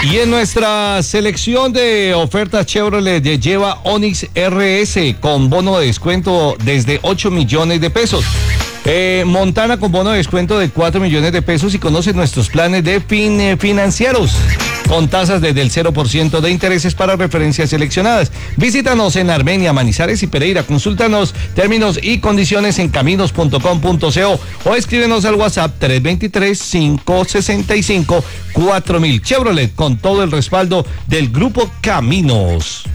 Y en nuestra selección de ofertas Chevrolet lleva Onix RS con bono de descuento desde 8 millones de pesos. Montana con bono de descuento de 4 millones de pesos y conoce nuestros planes de financieros con tasas desde el 0% de intereses para referencias seleccionadas. Visítanos en Armenia, Manizales y Pereira. Consúltanos términos y condiciones en caminos.com.co o escríbenos al WhatsApp 323-565-4000. Chevrolet, con todo el respaldo del Grupo Caminos.